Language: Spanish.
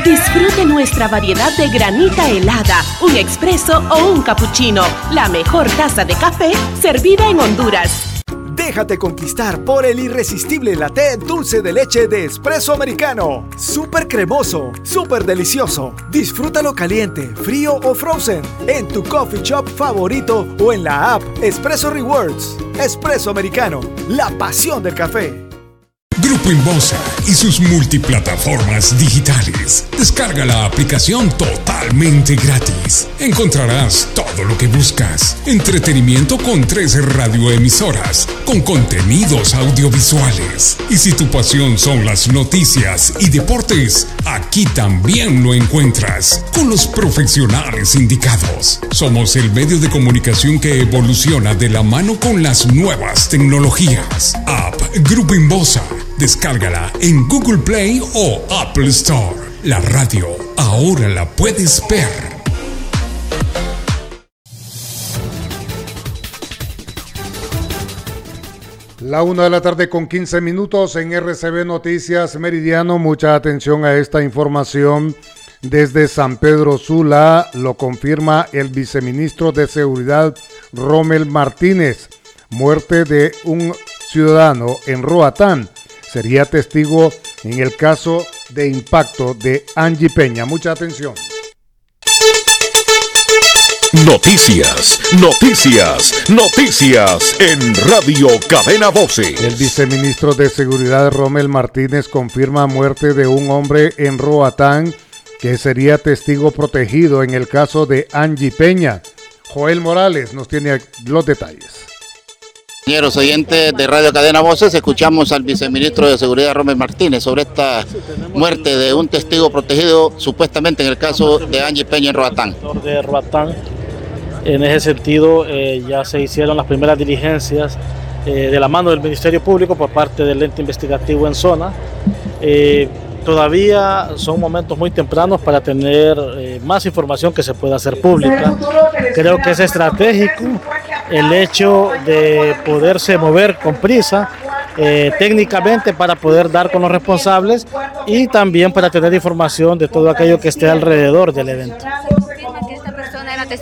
Disfrute nuestra variedad de granita helada, un expreso o un cappuccino. La mejor taza de café servida en Honduras. Déjate conquistar por el irresistible latte dulce de leche de Espresso Americano. Súper cremoso, súper delicioso. Disfrútalo caliente, frío o frozen en tu coffee shop favorito o en la app Espresso Rewards. Espresso Americano, la pasión del café. Grupo Inbosa y sus multiplataformas digitales. Descarga la aplicación totalmente gratis. Encontrarás todo lo que buscas. Entretenimiento con 13 radioemisoras, con contenidos audiovisuales. Y si tu pasión son las noticias y deportes, aquí también lo encuentras, con los profesionales indicados. Somos el medio de comunicación que evoluciona de la mano con las nuevas tecnologías. App Grupo Inbosa. Descárgala en Google Play o Apple Store. La radio ahora la puedes ver. La 1:15 en RCB Noticias Meridiano. Mucha atención a esta información. Desde San Pedro Sula lo confirma el viceministro de Seguridad Rommel Martínez. Muerte de un ciudadano en Roatán. Sería testigo en el caso de impacto de Angie Peña. Mucha atención. Noticias en Radio Cadena Voces. El viceministro de Seguridad Rommel Martínez confirma muerte de un hombre en Roatán que sería testigo protegido en el caso de Angie Peña. Joel Morales nos tiene los detalles. Compañeros oyentes de Radio Cadena Voces, escuchamos al viceministro de Seguridad Rommel Martínez sobre esta muerte de un testigo protegido supuestamente en el caso de Angie Peña en Roatán. De Roatán, en ese sentido ya se hicieron las primeras diligencias de la mano del Ministerio Público por parte del ente investigativo en zona. Todavía son momentos muy tempranos para tener más información que se pueda hacer pública. Creo que es estratégico el hecho de poderse mover con prisa técnicamente para poder dar con los responsables y también para tener información de todo aquello que esté alrededor del evento.